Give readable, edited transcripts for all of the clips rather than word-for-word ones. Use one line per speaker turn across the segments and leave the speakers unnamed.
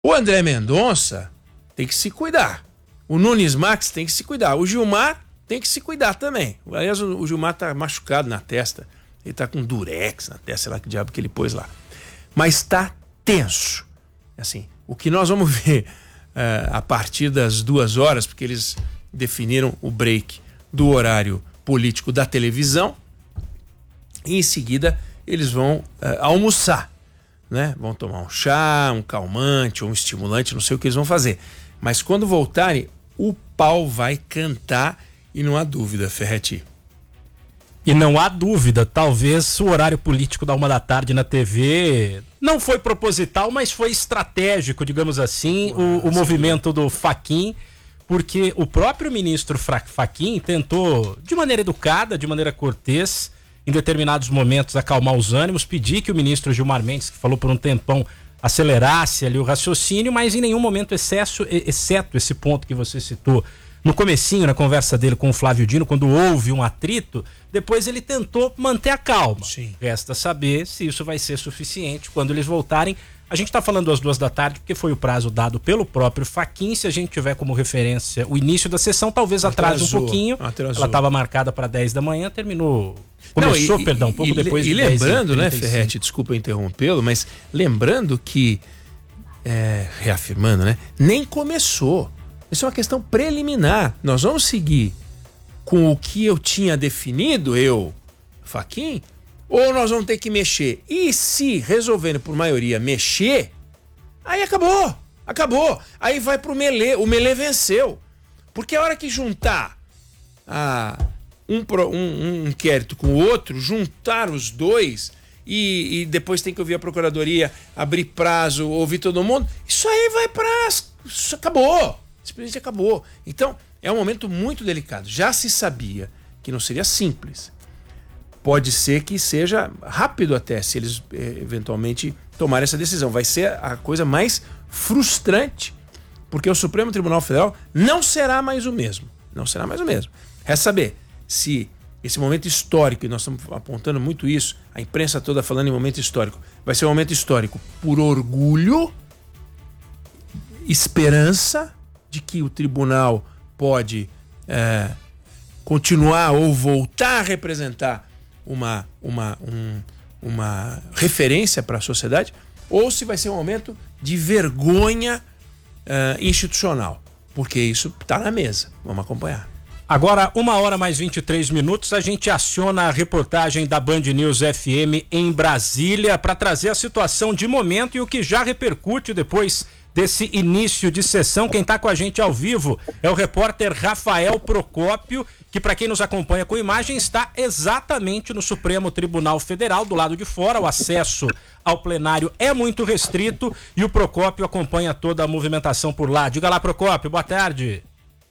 O André Mendonça tem que se cuidar. O Nunes Marques tem que se cuidar. O Gilmar tem que se cuidar também. Aliás, o Gilmar tá machucado na testa. Ele tá com durex na testa, sei lá que diabo que ele pôs lá. Mas tá tenso. Assim, o que nós vamos ver a partir das 2h, porque eles definiram o break do horário político da televisão, e em seguida eles vão almoçar, né? Vão tomar um chá, um calmante ou um estimulante, não sei o que eles vão fazer. Mas quando voltarem, o pau vai cantar e não há dúvida, Ferretti.
E não há dúvida, talvez o horário político da 1h da TV não foi proposital, mas foi estratégico, digamos assim, o movimento do Fachin, porque o próprio ministro Fachin tentou, de maneira educada, de maneira cortês, em determinados momentos acalmar os ânimos, pedir que o ministro Gilmar Mendes, que falou por um tempão, acelerasse ali o raciocínio, mas em nenhum momento, exceto esse ponto que você citou, no comecinho, na conversa dele com o Flávio Dino, quando houve um atrito, depois ele tentou manter a calma.
Sim.
Resta saber se isso vai ser suficiente quando eles voltarem. A gente está falando às 2h, porque foi o prazo dado pelo próprio Fachin. Se a gente tiver como referência o início da sessão, talvez atrase um pouquinho. Ela estava marcada para 10 da manhã, terminou... Começou, um pouco depois de 10.
E lembrando, né, Ferretti, desculpa interrompê-lo, mas lembrando que, reafirmando, né, nem começou. Isso é uma questão preliminar. Nós vamos seguir com o que eu tinha definido, Fachin, ou nós vamos ter que mexer? E se resolverem por maioria mexer, aí acabou. Aí vai pro Melê. O Melê venceu. Porque a hora que juntar um inquérito com o outro, juntar os dois e depois tem que ouvir a procuradoria, abrir prazo, ouvir todo mundo, isso aí vai isso acabou. Simplesmente acabou. Então, é um momento muito delicado. Já se sabia que não seria simples. Pode ser que seja rápido até, se eles eventualmente tomarem essa decisão. Vai ser a coisa mais frustrante, porque o Supremo Tribunal Federal não será mais o mesmo. Não será mais o mesmo. Resta saber se esse momento histórico, e nós estamos apontando muito isso, a imprensa toda falando em momento histórico, vai ser um momento histórico por orgulho, esperança de que o tribunal pode continuar ou voltar a representar uma referência para a sociedade, ou se vai ser um momento de vergonha institucional, porque isso está na mesa. Vamos acompanhar.
Agora, 1h mais 23, a gente aciona a reportagem da Band News FM em Brasília para trazer a situação de momento e o que já repercute depois desse início de sessão. Quem está com a gente ao vivo é o repórter Rafael Procópio, que, para quem nos acompanha com imagem, está exatamente no Supremo Tribunal Federal, do lado de fora. O acesso ao plenário é muito restrito e o Procópio acompanha toda a movimentação por lá. Diga lá, Procópio, boa tarde.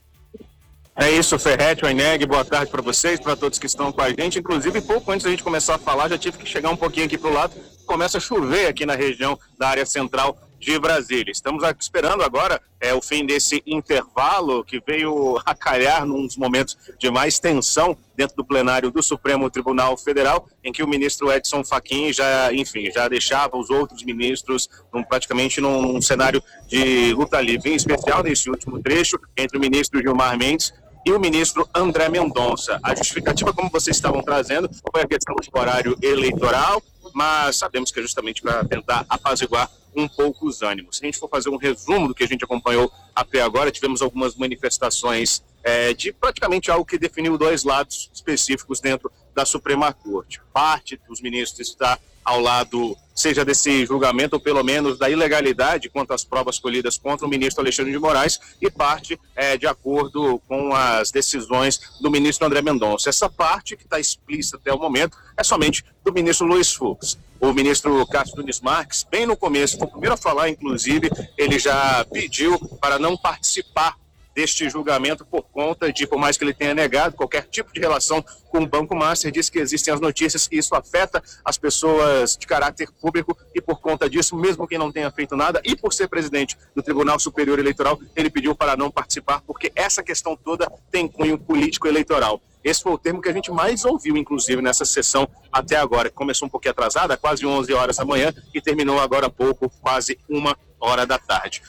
É isso, Ferretti, Oineg, boa tarde para vocês, para todos que estão com a gente. Inclusive, pouco antes da gente começar a falar, já tive que chegar um pouquinho aqui para o lado. Começa a chover aqui na região da área central de Brasília. Estamos esperando agora o fim desse intervalo que veio a calhar nos momentos de mais tensão dentro do plenário do Supremo Tribunal Federal, em que o ministro Edson Fachin já deixava os outros ministros praticamente num cenário de luta livre, em especial nesse último trecho entre o ministro Gilmar Mendes e o ministro André Mendonça. A justificativa, como vocês estavam trazendo, foi a questão do horário eleitoral, mas sabemos que é justamente para tentar apaziguar um pouco os ânimos. Se a gente for fazer um resumo do que a gente acompanhou até agora, tivemos algumas manifestações de praticamente algo que definiu dois lados específicos dentro da Suprema Corte. Parte dos ministros está ao lado, seja desse julgamento ou pelo menos da ilegalidade quanto às provas colhidas contra o ministro Alexandre de Moraes, e parte de acordo com as decisões do ministro André Mendonça. Essa parte que está explícita até o momento é somente do ministro Luiz Fux. O ministro Cássio Nunes Marques, bem no começo, foi o primeiro a falar, inclusive, ele já pediu para não participar deste julgamento por conta de, por mais que ele tenha negado qualquer tipo de relação com o Banco Master, disse que existem as notícias que isso afeta as pessoas de caráter público e por conta disso, mesmo quem não tenha feito nada e por ser presidente do Tribunal Superior Eleitoral, ele pediu para não participar porque essa questão toda tem cunho político eleitoral. Esse foi o termo que a gente mais ouviu, inclusive, nessa sessão até agora, que começou um pouquinho atrasada, quase 11 horas da manhã, e terminou agora há pouco, quase 1 hora da tarde.